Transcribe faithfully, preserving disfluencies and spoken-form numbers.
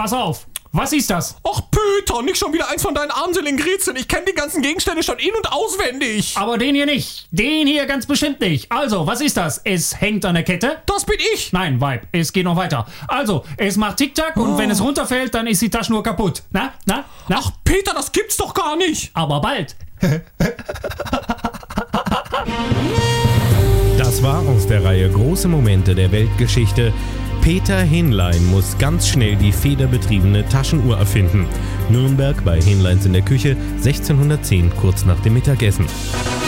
pass auf. Was ist das? Ach Peter, nicht schon wieder eins von deinen armseligen Grätzeln. Ich kenne die ganzen Gegenstände schon in- und auswendig. Aber den hier nicht. Den hier ganz bestimmt nicht. Also, was ist das? Es hängt an der Kette? Das bin ich. Nein, Weib, es geht noch weiter. Also, es macht Tick-Tack und Oh. wenn es runterfällt, dann ist die Taschenuhr kaputt. Na, na, na? Ach Peter, das gibt's doch gar nicht. Aber bald. Das war aus der Reihe Große Momente der Weltgeschichte. Peter Hinlein muss ganz schnell die federbetriebene Taschenuhr erfinden. Nürnberg bei Hinleins in der Küche, sechzehnhundertzehn, kurz nach dem Mittagessen.